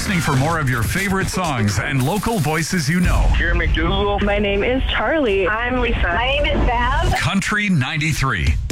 listening for more of your favorite songs and local voices you know. Here McDougal. My name is Charlie. I'm Lisa. My name is Bev. Country 93.